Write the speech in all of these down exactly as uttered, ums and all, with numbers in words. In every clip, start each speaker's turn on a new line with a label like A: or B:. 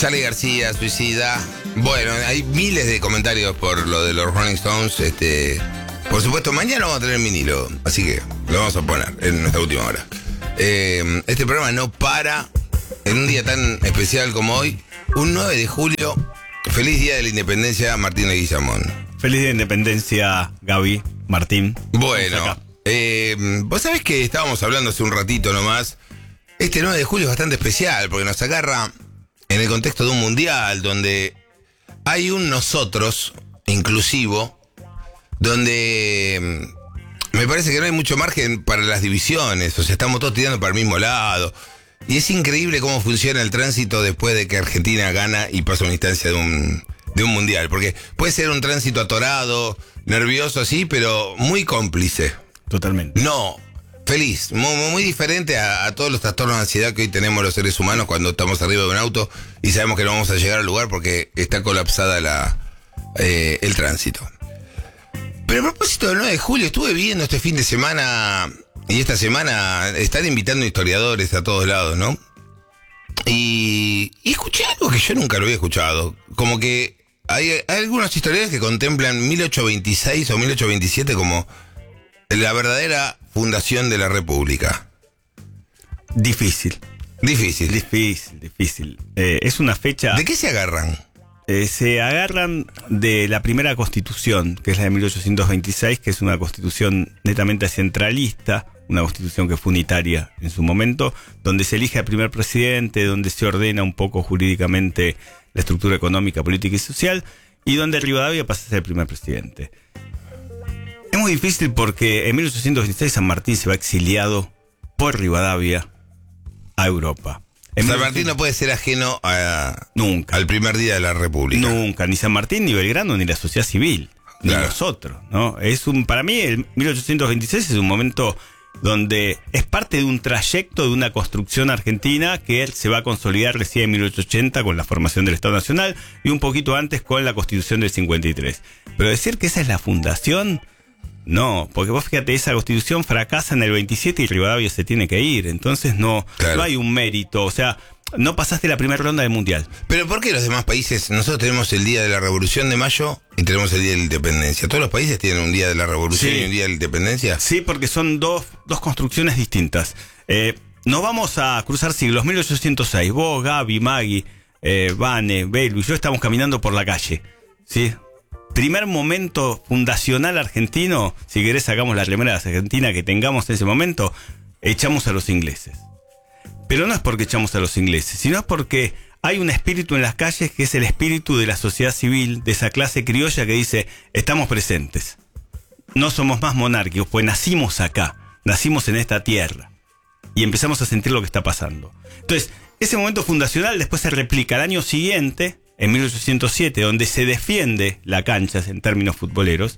A: Charly García, suicida. Bueno, hay miles de comentarios por lo de los Rolling Stones. Este, por supuesto, mañana vamos a tener vinilo, así que lo vamos a poner en nuestra última hora. Eh, este programa no para en un día tan especial como hoy, un nueve de julio. Feliz Día de la Independencia, Martín Leguizamón.
B: Feliz Día de Independencia, Gaby, Martín.
A: Bueno, eh, vos sabés que estábamos hablando hace un ratito nomás. Este nueve de julio es bastante especial porque nos agarra en el contexto de un mundial donde hay un nosotros inclusivo, donde me parece que no hay mucho margen para las divisiones, o sea, estamos todos tirando para el mismo lado. Y es increíble cómo funciona el tránsito después de que Argentina gana y pasa a una instancia de un, de un mundial. Porque puede ser un tránsito atorado, nervioso así, pero muy cómplice.
B: Totalmente.
A: No, feliz, muy, muy diferente a, a todos los trastornos de ansiedad que hoy tenemos los seres humanos cuando estamos arriba de un auto y sabemos que no vamos a llegar al lugar porque está colapsada la, eh, el tránsito. Pero a propósito del nueve de julio, estuve viendo este fin de semana y esta semana están invitando historiadores a todos lados, ¿no? Y, y escuché algo que yo nunca lo había escuchado. Como que hay, hay algunos historiadores que contemplan mil ochocientos veintiséis o mil ochocientos veintisiete como la verdadera fundación de la República.
B: Difícil.
A: Difícil.
B: Difícil, difícil. Eh, es una fecha...
A: ¿De qué se agarran?
B: Eh, se agarran de la primera constitución, que es la de mil ochocientos veintiséis, que es una constitución netamente centralista, una constitución que fue unitaria en su momento, donde se elige al primer presidente, donde se ordena un poco jurídicamente la estructura económica, política y social, y donde Rivadavia pasa a ser el primer presidente. Es muy difícil porque en mil ochocientos veintiséis San Martín se va exiliado por Rivadavia a Europa. En
A: San Martín no puede ser ajeno a,
B: nunca.
A: al primer día de la República.
B: Nunca, ni San Martín, ni Belgrano, ni la sociedad civil, ni claro. nosotros, ¿no? Es un, para mí, el mil ochocientos veintiséis es un momento donde es parte de un trayecto de una construcción argentina que se va a consolidar recién en mil ochocientos ochenta con la formación del Estado Nacional y un poquito antes con la Constitución del cincuenta y tres. Pero decir que esa es la fundación... No, porque vos fíjate, esa constitución fracasa en el veintisiete y Rivadavia se tiene que ir, entonces no, claro. no hay un mérito, o sea, no pasaste la primera ronda del mundial.
A: Pero ¿por qué los demás países? Nosotros tenemos el Día de la Revolución de Mayo y tenemos el Día de la Independencia. ¿Todos los países tienen un Día de la Revolución sí. y un Día de la Independencia?
B: Sí, porque son dos, dos construcciones distintas. Eh, no vamos a cruzar siglos. mil ochocientos seis, vos, Gaby, Maggie, eh, Vane, Belu y yo estamos caminando por la calle, ¿sí? Primer momento fundacional argentino, si querés sacamos la remera de Argentina que tengamos en ese momento, echamos a los ingleses. Pero no es porque echamos a los ingleses, sino es porque hay un espíritu en las calles que es el espíritu de la sociedad civil, de esa clase criolla que dice, estamos presentes. No somos más monárquicos, pues nacimos acá, nacimos en esta tierra. Y empezamos a sentir lo que está pasando. Entonces, ese momento fundacional después se replica al año siguiente... en mil ochocientos siete, donde se defiende la cancha en términos futboleros,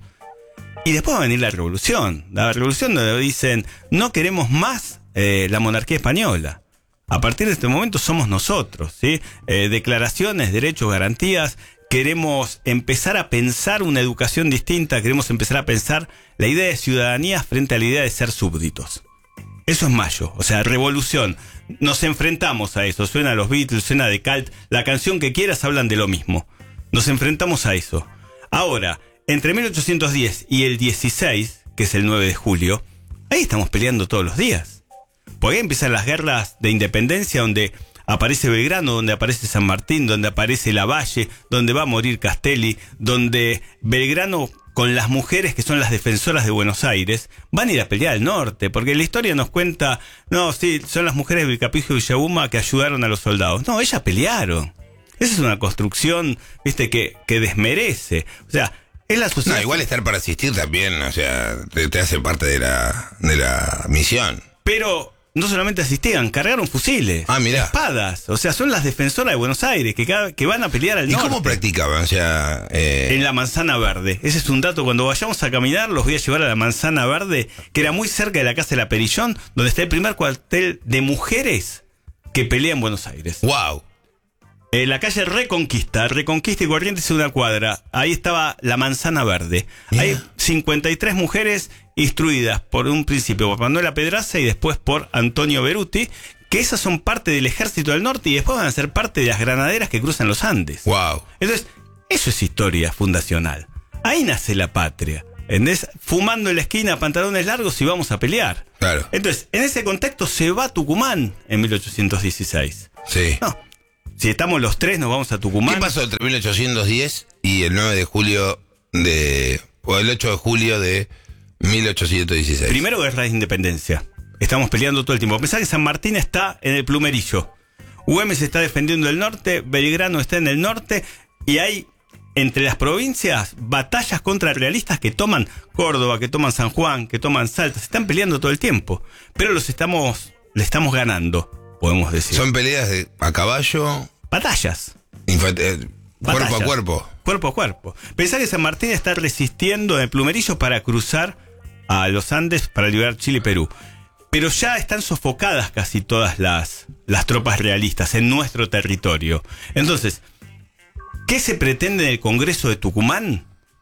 B: y después va a venir la revolución, la revolución donde dicen, no queremos más eh, la monarquía española. A partir de este momento somos nosotros, ¿sí? Eh, declaraciones, derechos, garantías, queremos empezar a pensar una educación distinta, queremos empezar a pensar la idea de ciudadanía frente a la idea de ser súbditos. Eso es mayo, o sea, revolución. Nos enfrentamos a eso. Suena a los Beatles, suena de Cult. La canción que quieras hablan de lo mismo. Nos enfrentamos a eso. Ahora, entre mil ochocientos diez y el dieciséis, que es el nueve de julio, ahí estamos peleando todos los días. Porque ahí empiezan las guerras de independencia donde aparece Belgrano, donde aparece San Martín, donde aparece Lavalle, donde va a morir Castelli, donde Belgrano... con las mujeres que son las defensoras de Buenos Aires, van a ir a pelear al norte, porque la historia nos cuenta, no, sí, son las mujeres de Vilcapugio y Villahuma que ayudaron a los soldados. No, ellas pelearon. Esa es una construcción, viste, que, que desmerece. O sea, es la sociedad... No,
A: igual estar para asistir también, o sea, te, te hace parte de la, de la misión.
B: Pero... no solamente asistían, cargaron fusiles,
A: ah, mirá.
B: espadas. O sea, son las defensoras de Buenos Aires que, que van a pelear al
A: ¿Y
B: norte.
A: ¿Y cómo practicaban? O sea, eh...
B: en la Manzana Verde. Ese es un dato. Cuando vayamos a caminar, los voy a llevar a la Manzana Verde, que era muy cerca de la Casa de la Perillón, donde está el primer cuartel de mujeres que pelean en Buenos Aires.
A: ¡Wow!
B: En la calle Reconquista, Reconquista y Corrientes es una cuadra. Ahí estaba la Manzana Verde. Yeah. Hay cincuenta y tres mujeres instruidas por un principio por Manuela Pedraza y después por Antonio Beruti, que esas son parte del ejército del norte y después van a ser parte de las granaderas que cruzan los Andes.
A: Wow.
B: Entonces, eso es historia fundacional. Ahí nace la patria. ¿Entendés? Fumando en la esquina, pantalones largos y vamos a pelear.
A: Claro.
B: Entonces, en ese contexto se va a Tucumán en mil ochocientos dieciséis.
A: Sí.
B: No. Si estamos los tres, nos vamos a Tucumán.
A: ¿Qué pasó entre mil ochocientos diez y el nueve de julio de... o el ocho de julio de mil ochocientos dieciséis?
B: Primero, guerra de independencia. Estamos peleando todo el tiempo. Pensá que San Martín está en el Plumerillo. Güemes está defendiendo el norte, Belgrano está en el norte, y hay, entre las provincias, batallas contra realistas que toman Córdoba, que toman San Juan, que toman Salta. Se están peleando todo el tiempo. Pero los estamos, le estamos ganando, podemos decir.
A: Son peleas de, a caballo...
B: Batallas.
A: Infant eh,
B: Batallas.
A: Cuerpo a cuerpo.
B: Cuerpo a cuerpo. Pensá que San Martín está resistiendo en el Plumerillo para cruzar a los Andes para liberar Chile y Perú. Pero ya están sofocadas casi todas las, las tropas realistas en nuestro territorio. Entonces, ¿qué se pretende en el Congreso de Tucumán?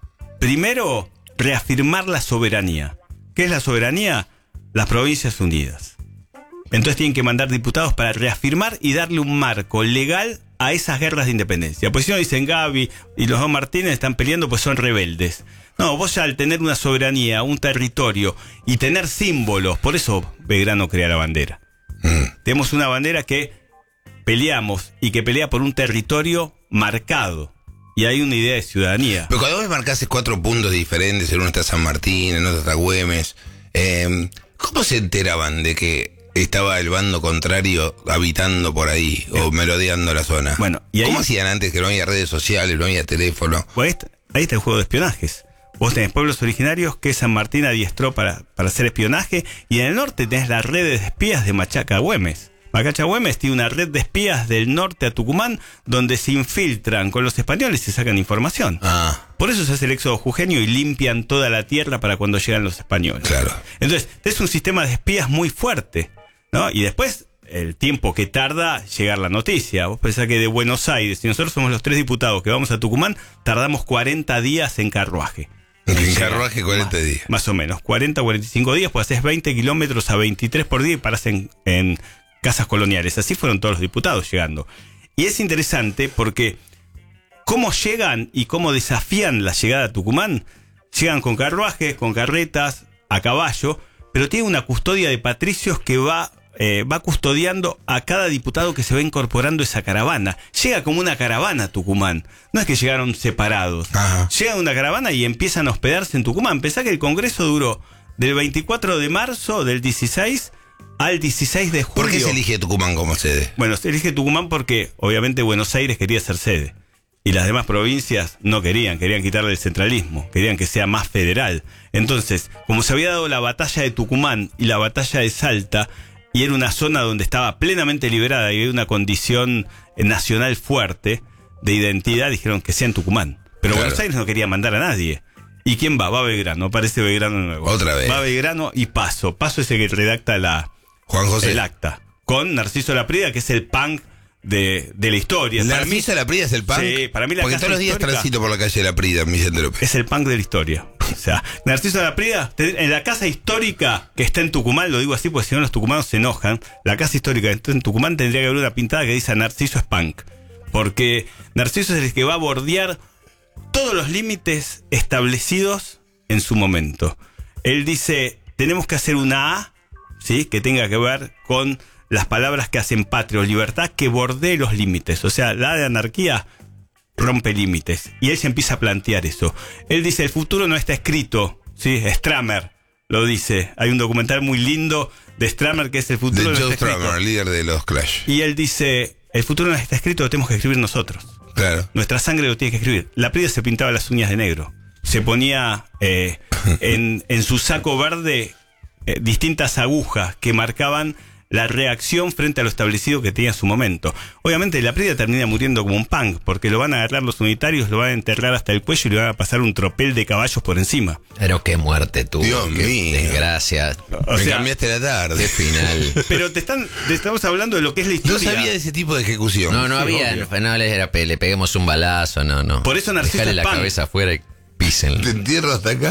B: Primero, reafirmar la soberanía. ¿Qué es la soberanía? Las Provincias Unidas. Entonces tienen que mandar diputados para reafirmar y darle un marco legal a esas guerras de independencia. Pues si no dicen Gaby y los dos Martínez están peleando, pues son rebeldes. No, vos ya al tener una soberanía, un territorio y tener símbolos, por eso Belgrano crea la bandera. Mm. Tenemos una bandera que peleamos y que pelea por un territorio marcado. Y hay una idea de ciudadanía.
A: Pero cuando vos marcás cuatro puntos diferentes, en uno está San Martín, en otro está Güemes, eh, ¿cómo se enteraban de que estaba el bando contrario habitando por ahí o merodeando la zona?
B: Bueno, ¿y ahí?
A: ¿Cómo hacían antes que no había redes sociales, no había teléfono?
B: Pues ahí está el juego de espionajes. Vos tenés pueblos originarios que San Martín adiestró para, para hacer espionaje, y en el norte tenés la red de espías de Machaca Güemes. Machaca Güemes tiene una red de espías del norte a Tucumán donde se infiltran con los españoles y sacan información.
A: Ah.
B: Por eso se hace el éxodo jujeño y limpian toda la tierra para cuando llegan los españoles.
A: Claro.
B: Entonces, es un sistema de espías muy fuerte, ¿no? Y después, el tiempo que tarda llegar la noticia. Vos pensás que de Buenos Aires, si nosotros somos los tres diputados que vamos a Tucumán, tardamos cuarenta días en carruaje.
A: En carruaje cuarenta
B: más,
A: días.
B: Más o menos, cuarenta, cuarenta y cinco días, pues haces veinte kilómetros a veintitrés por día y paras en, en casas coloniales. Así fueron todos los diputados llegando. Y es interesante porque cómo llegan y cómo desafían la llegada a Tucumán. Llegan con carruajes, con carretas, a caballo, pero tiene una custodia de patricios que va... Eh, va custodiando a cada diputado que se va incorporando a esa caravana. Llega como una caravana a Tucumán. No es que llegaron separados.
A: Ajá.
B: Llega una caravana y empiezan a hospedarse en Tucumán. Pensá que el Congreso duró del veinticuatro de marzo del dieciséis al dieciséis de julio.
A: ¿Por qué se elige Tucumán como sede?
B: Bueno, se elige Tucumán porque obviamente Buenos Aires quería ser sede. Y las demás provincias no querían, querían quitarle el centralismo, querían que sea más federal. Entonces, como se había dado la batalla de Tucumán y la batalla de Salta, y era una zona donde estaba plenamente liberada y había una condición nacional fuerte de identidad, dijeron que sea en Tucumán. Pero claro. Buenos Aires no quería mandar a nadie. ¿Y quién va? Va Belgrano, aparece Belgrano nuevo.
A: Otra vez.
B: Va Belgrano y Paso. Paso es el que redacta la,
A: Juan José.
B: el acta. Con Narciso Laprida, que es el punk de, de la historia.
A: ¿Narciso Laprida es el punk?
B: Sí, para mí la
A: Porque
B: casa
A: todos los días transito por la calle de Laprida, Vicente López.
B: Es el punk de la historia. O sea, Narciso Laprida, en la casa histórica que está en Tucumán, lo digo así porque si no los tucumanos se enojan, la casa histórica que está en Tucumán tendría que haber una pintada que dice Narciso es punk. Porque Narciso es el que va a bordear todos los límites establecidos en su momento. Él dice, tenemos que hacer una A, ¿sí?, que tenga que ver con las palabras que hacen patria o libertad, que bordee los límites. O sea, la A de anarquía rompe límites. Y él se empieza a plantear eso. Él dice, el futuro no está escrito, ¿sí? Stramer lo dice. Hay un documental muy lindo de Stramer que es el futuro
A: de
B: no
A: Joe
B: está escrito.
A: Stramer, líder de los Clash.
B: Y él dice, el futuro no está escrito, lo tenemos que escribir nosotros.
A: Claro.
B: Nuestra sangre lo tiene que escribir. Laprida se pintaba las uñas de negro. Se ponía eh, en, en su saco verde eh, distintas agujas que marcaban la reacción frente a lo establecido que tenía en su momento. Obviamente Laprida termina muriendo como un punk, porque lo van a agarrar los unitarios, lo van a enterrar hasta el cuello y le van a pasar un tropel de caballos por encima.
C: Pero qué muerte tuvo,
A: Dios
C: qué
A: mío.
C: desgracia.
B: O
A: Me
B: sea,
A: cambiaste la tarde.
C: Qué final.
B: pero te están te estamos hablando de lo que es la
A: No
B: historia.
A: sabía de ese tipo de ejecución.
C: No, no
B: Sí,
C: había,
B: obvio.
C: no era pe- le peguemos un balazo, no, no.
B: Por eso Narciso
C: Dejale
B: es
C: la
B: punk.
C: cabeza afuera y písenlo.
A: ¿Te entierro hasta acá?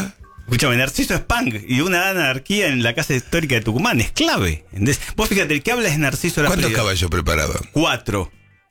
B: Escúchame, Narciso es punk y una anarquía en la casa histórica de Tucumán es clave. ¿Entendés? Vos fíjate, el que habla es Narciso Laprida.
A: ¿Cuántos caballos preparaban?
B: Cuatro.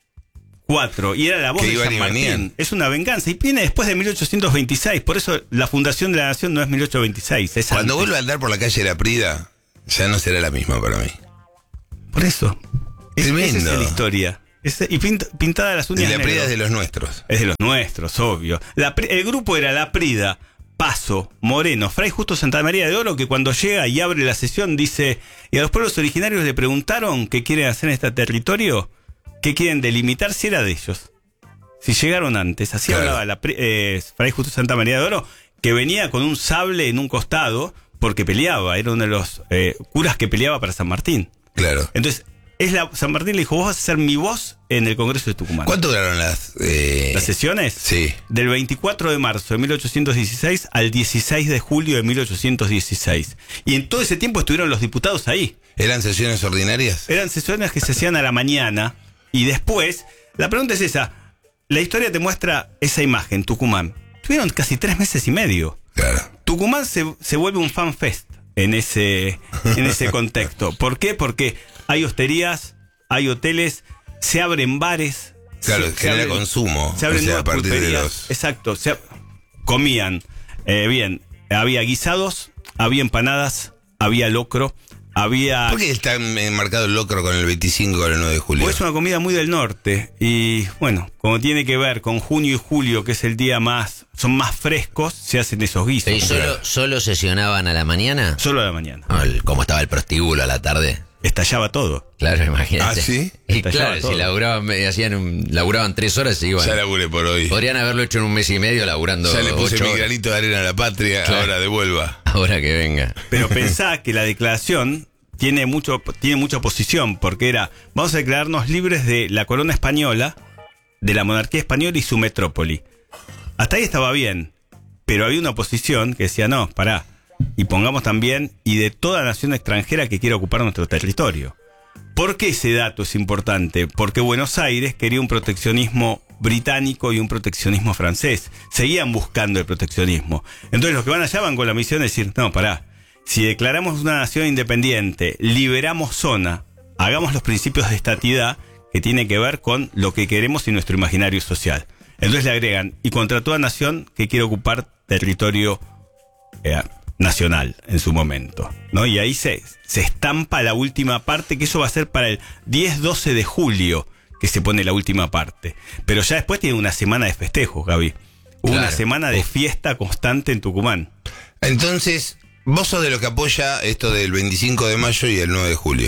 B: Cuatro. Y era la voz
A: Que
B: de
A: iban
B: San
A: y
B: Martín.
A: venían.
B: Es una venganza. Y viene después de mil ochocientos veintiséis. Por eso la fundación de la nación no es mil ochocientos veintiséis. Es
A: Cuando
B: antes.
A: vuelva a andar por la calle Laprida, ya no será la misma para mí.
B: Por eso. Es,
A: Tremendo.
B: esa es la historia. Es- y pint- pintada las
A: Y
B: uñas
A: Laprida
B: negro.
A: es de los nuestros.
B: Es de los nuestros, obvio. La pri- el grupo era Laprida, Paso, Moreno, Fray Justo Santa María de Oro, que cuando llega y abre la sesión dice, y a los pueblos originarios le preguntaron qué quieren hacer en este territorio, qué quieren delimitar, si era de ellos. Si llegaron antes, así
A: Claro.
B: hablaba la, pri- eh, Fray Justo Santa María de Oro, que venía con un sable en un costado porque peleaba, era uno de los eh, curas que peleaba para San Martín.
A: Claro.
B: Entonces, es la, San Martín le dijo, vos vas a ser mi voz en el Congreso de Tucumán.
A: ¿Cuánto duraron las...? eh,
B: ¿Las sesiones?
A: Sí.
B: Del veinticuatro de marzo de mil ochocientos dieciséis al dieciséis de julio de mil ochocientos dieciséis. Y en todo ese tiempo estuvieron los diputados ahí.
A: ¿Eran sesiones ordinarias?
B: Eran sesiones que se hacían a la mañana. Y después, la pregunta es esa. La historia te muestra esa imagen, Tucumán. Tuvieron casi tres meses y medio.
A: Claro.
B: Tucumán se, se vuelve un fan fest en ese, en ese contexto. ¿Por qué? Porque hay hosterías, hay hoteles, se abren bares.
A: Claro,
B: se- se
A: genera
B: abren-
A: consumo.
B: Se abren
A: o sea,
B: nuevas
A: a partir de
B: pulperías.
A: los...
B: Exacto. Se, comían. Eh, bien, había guisados, había empanadas, había locro, había...
A: ¿Por qué está marcado el locro con el veinticinco con el nueve de julio?
B: Pues es una comida muy del norte y bueno, como tiene que ver con junio y julio, que es el día más, son más frescos, se hacen esos guisos.
C: ¿Y solo, solo sesionaban a la mañana?
B: Solo a la mañana.
C: No, el- ¿Cómo estaba el prostíbulo a la tarde?
B: Estallaba todo.
C: Claro, imagínate.
A: ¿Ah, sí?
C: Y
B: Estallaba
C: claro,
B: todo.
C: si laburaban, eh, hacían un- laburaban tres horas y iban.
A: Ya laburé por hoy.
C: Podrían haberlo hecho en un mes y medio laburando
A: Ya le puse
C: ocho
A: mi
C: horas.
A: granito de arena a la patria,
C: Claro.
A: ahora devuelva.
C: Ahora que venga.
B: Pero pensá que la declaración tiene mucho, tiene mucha oposición, porque era, vamos a declararnos libres de la corona española, de la monarquía española y su metrópoli. Hasta ahí estaba bien, pero había una oposición que decía, no, pará, y pongamos también, y de toda nación extranjera que quiera ocupar nuestro territorio. ¿Por qué ese dato es importante? Porque Buenos Aires quería un proteccionismo británico y un proteccionismo francés. Seguían buscando el proteccionismo. Entonces los que van allá van con la misión de decir, no, pará, si declaramos una nación independiente, liberamos zona, hagamos los principios de estatidad que tiene que ver con lo que queremos y nuestro imaginario social. Entonces le agregan, y contra toda nación que quiera ocupar territorio eh, nacional en su momento, ¿no? Y ahí se, se estampa la última parte, que eso va a ser para el diez doce de julio que se pone la última parte. Pero ya después tiene una semana de festejos, Gaby. Hubo
C: Claro.
B: una semana de
C: Uf.
B: fiesta constante en Tucumán.
A: Entonces, vos sos de lo que apoya esto del veinticinco de mayo y el nueve de julio.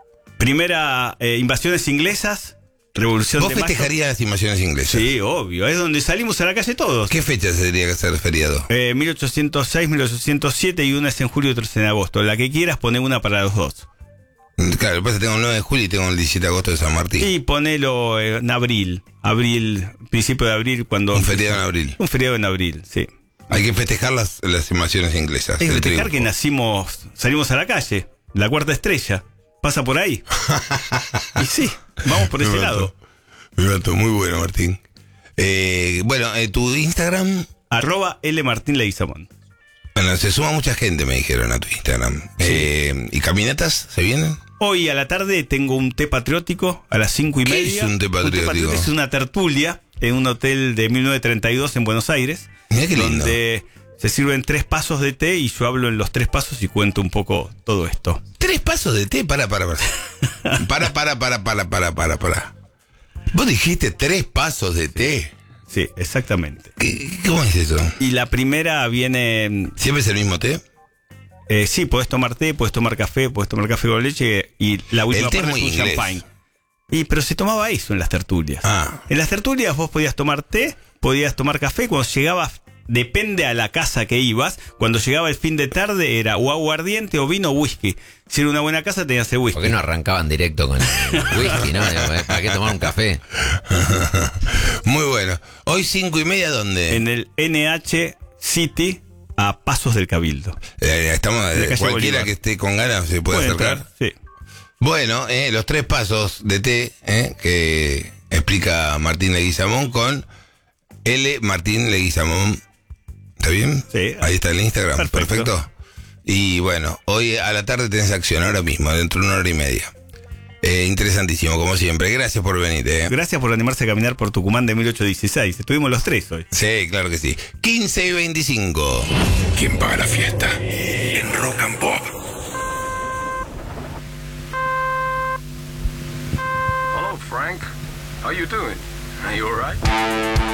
B: Primera, eh, invasiones inglesas, revolución
A: ¿Vos
B: de mayo.
A: festejarías las invasiones inglesas?
B: Sí, obvio, es donde salimos a la calle todos.
A: ¿Qué fecha sería que hacer feriado?
B: Eh, mil ochocientos seis, mil ochocientos siete y una es en julio y otra es en agosto. La que quieras, poné una para los dos.
A: Claro, después tengo el nueve de julio y tengo el diecisiete de agosto de San Martín.
B: Y ponelo eh, en abril, abril, principio de abril, cuando...
A: Un feriado en abril.
B: Un feriado en abril, sí.
A: Hay que festejar las, las invasiones inglesas.
B: Es
A: el
B: festejar que
A: triunfo.
B: nacimos, salimos a la calle, la cuarta estrella, pasa por ahí. Y sí, vamos por ese
A: Me
B: lado.
A: mató. Me mató, muy bueno, Martín. Eh, bueno, eh, tu Instagram,
B: Arroba L Martín Leguizamón.
A: bueno, se suma mucha gente, me dijeron, a tu Instagram. Eh, ¿Y caminatas se vienen?
B: Hoy a la tarde tengo un té patriótico a las cinco y
A: ¿Qué
B: media.
A: es un té patriótico?
B: Es una tertulia en un hotel de mil novecientos treinta y dos en Buenos Aires.
A: Mirá qué lindo.
B: Donde se sirven tres pasos de té y yo hablo en los tres pasos y cuento un poco todo esto.
A: ¿Tres pasos de té? Para, para, para. Para, para, para, para, para, para, para. Vos dijiste tres pasos de té.
B: Sí, exactamente.
A: ¿Qué- ¿Cómo es eso?
B: Y la primera viene...
A: ¿Siempre es el mismo té?
B: Eh, sí, podés tomar té, podés tomar café, podés tomar café con leche y la última
A: El té es
B: parte
A: muy
B: es un
A: inglés.
B: champagne. Y, pero se tomaba eso en las tertulias.
A: Ah.
B: En las tertulias vos podías tomar té, podías tomar café. Cuando llegabas, depende a la casa que ibas, cuando llegaba el fin de tarde era o aguardiente o vino o whisky. Si era una buena casa tenías el whisky.
C: ¿Por qué no arrancaban directo con el whisky, no? ¿Para qué tomar un café?
A: Muy bueno. Hoy cinco y media, ¿dónde?
B: En el N H City a Pasos del Cabildo.
A: Eh, estamos,
B: En la
A: eh,
B: calle
A: cualquiera
B: Bolívar.
A: que esté con ganas se puede acercar.
B: entrar? Sí.
A: Bueno, eh, los tres pasos de té eh, que explica Martín Leguizamón con L. Martín Leguizamón ¿Está bien?
B: Sí.
A: Ahí está el Instagram.
B: Perfecto.
A: Perfecto. Y bueno, hoy a la tarde tenés acción, ahora mismo, dentro de una hora y media. Eh, interesantísimo, como siempre. Gracias por venir. Eh.
B: Gracias por animarse a caminar por Tucumán de mil ochocientos dieciséis. Estuvimos los tres hoy.
A: Sí, claro que sí. quince y veinticinco. ¿Quién paga la fiesta? En Rock and Pop.
D: Hello, Frank. How you doing? Are you all right?